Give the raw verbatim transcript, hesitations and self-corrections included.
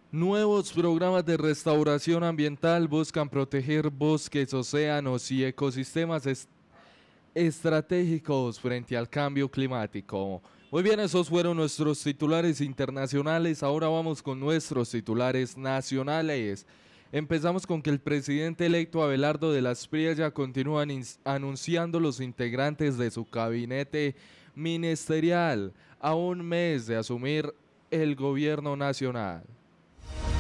Nuevos programas de restauración ambiental buscan proteger bosques, océanos y ecosistemas est- estratégicos frente al cambio climático. Muy bien, esos fueron nuestros titulares internacionales. Ahora vamos con nuestros titulares nacionales. Empezamos con que el presidente electo Abelardo de las Priella continúa anunciando los integrantes de su gabinete ministerial a un mes de asumir el gobierno nacional.